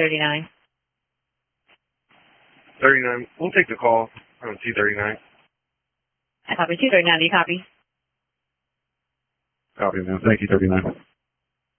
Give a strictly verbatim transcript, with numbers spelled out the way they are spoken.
thirty-nine. thirty-nine. We'll take the call on two thirty-nine. I copy two thirty-nine. Do you copy? Copy, man. Thank you, thirty-nine.